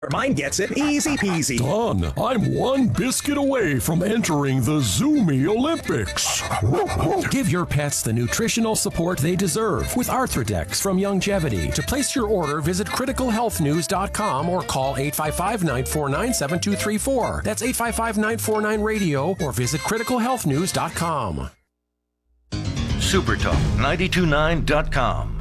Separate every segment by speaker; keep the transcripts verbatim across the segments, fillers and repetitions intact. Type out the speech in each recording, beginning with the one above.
Speaker 1: Mine gets it easy peasy.
Speaker 2: Done. I'm one biscuit away from entering the Zoomy Olympics.
Speaker 3: Give your pets the nutritional support they deserve with Arthrodex from Youngevity. To place your order, visit critical health news dot com or call eight five five, nine four nine, seven two three four. That's eight five five, nine four nine, radio or visit critical health news dot com.
Speaker 4: Supertalk nine two nine dot com.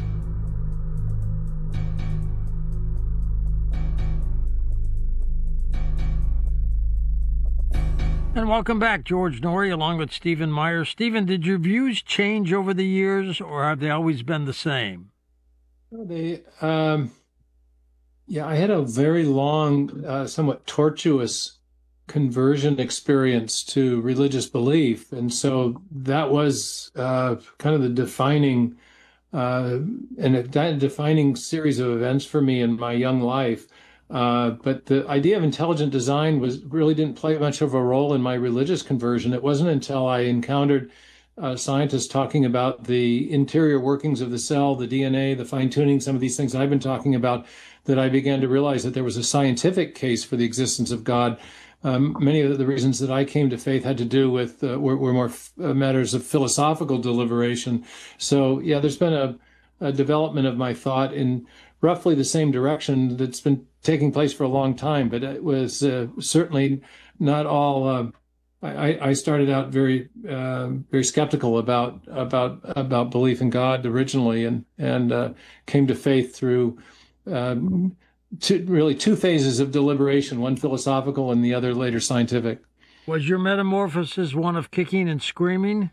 Speaker 5: And welcome back, George Noory, along with Stephen Meyer. Stephen, did your views change over the years, or have they always been the same?
Speaker 6: They, um, yeah, I had a very long, uh, somewhat tortuous conversion experience to religious belief, and so that was uh, kind of the defining uh, and a defining series of events for me in my young life. Uh, but the idea of intelligent design was really didn't play much of a role in my religious conversion. It wasn't until I encountered uh, scientists talking about the interior workings of the cell, the D N A, the fine-tuning, some of these things I've been talking about, that I began to realize that there was a scientific case for the existence of God. Um, many of the reasons that I came to faith had to do with uh, were, were more f- uh, matters of philosophical deliberation. So, yeah, there's been a, a development of my thought in roughly the same direction that's been taking place for a long time, but it was uh, certainly not all. Uh, I, I started out very, uh, very skeptical about about about belief in God originally, and and uh, came to faith through um, two, really two phases of deliberation: one philosophical, and the other later scientific.
Speaker 5: Was your metamorphosis one of kicking and screaming?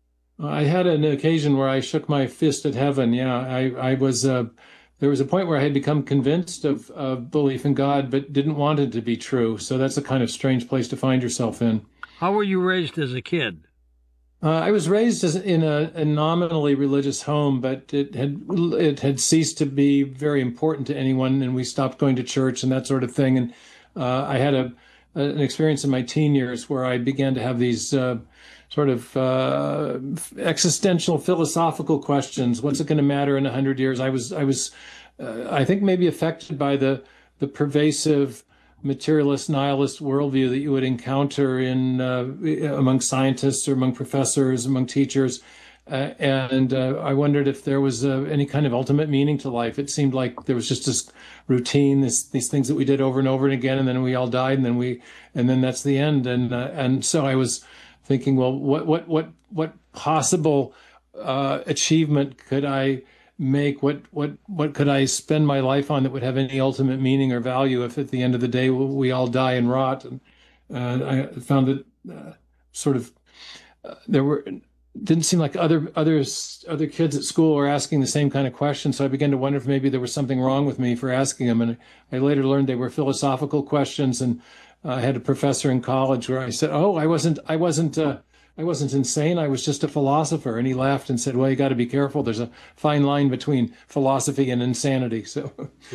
Speaker 6: I had an occasion where I shook my fist at heaven. Yeah, I I was. Uh, There was a point where I had become convinced of, of belief in God, but didn't want it to be true. So that's a kind of strange place to find yourself in.
Speaker 5: How were you raised as a kid?
Speaker 6: Uh, I was raised as, in a, a nominally religious home, but it had it had ceased to be very important to anyone, and we stopped going to church and that sort of thing. And uh, I had a, a an experience in my teen years where I began to have these uh, sort of uh, existential philosophical questions. What's it going to matter in a hundred years? I was, I was, uh, I think maybe affected by the the pervasive materialist nihilist worldview that you would encounter in uh, among scientists or among professors, among teachers. Uh, and uh, I wondered if there was uh, any kind of ultimate meaning to life. It seemed like there was just this routine, this, these things that we did over and over and again, and then we all died, and then we, and then that's the end. And uh, and so I was thinking, well, what what what what possible uh, achievement could I make? What what what could I spend my life on that would have any ultimate meaning or value if at the end of the day we all die and rot? And uh, I found that uh, sort of uh, there were didn't seem like other others other kids at school were asking the same kind of questions. So I began to wonder if maybe there was something wrong with me for asking them. And I later learned they were philosophical questions. And I had a professor in college where I said, "Oh, I wasn't, I wasn't, uh, I wasn't insane. I was just a philosopher." And he laughed and said, "Well, you got to be careful. There's a fine line between philosophy and insanity." So,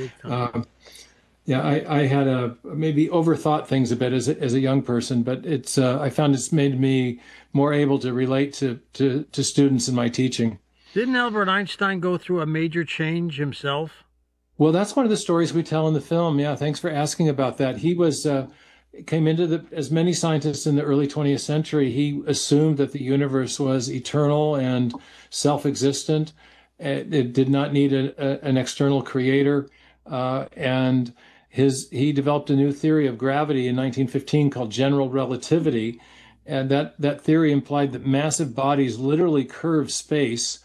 Speaker 6: um, yeah, I, I had a maybe overthought things a bit as a, as a young person, but it's uh, I found it's made me more able to relate to, to to students in my teaching.
Speaker 5: Didn't Albert Einstein go through a major change himself?
Speaker 6: Well, that's one of the stories we tell in the film. Yeah, thanks for asking about that. He was. Uh, came into the, as many scientists in the early twentieth century, he assumed that the universe was eternal and self-existent. It, it did not need a, a, an external creator. Uh, and his he developed a new theory of gravity in nineteen fifteen called general relativity. And that, that theory implied that massive bodies literally curve space.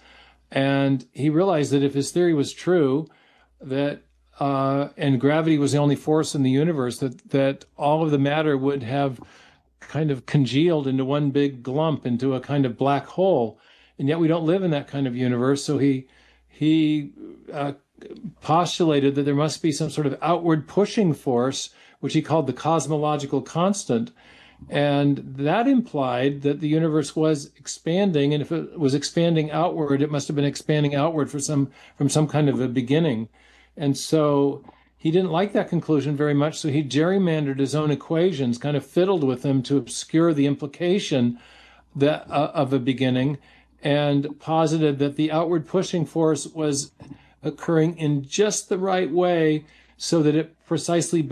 Speaker 6: And he realized that if his theory was true, that Uh, and gravity was the only force in the universe, that, that all of the matter would have kind of congealed into one big glump, into a kind of black hole. And yet we don't live in that kind of universe. So he, he uh, postulated that there must be some sort of outward pushing force, which he called the cosmological constant. And that implied that the universe was expanding. And if it was expanding outward, it must have been expanding outward for some, from some kind of a beginning. And so he didn't like that conclusion very much, so he gerrymandered his own equations, kind of fiddled with them to obscure the implication that, uh, of a beginning, and posited that the outward pushing force was occurring in just the right way so that it precisely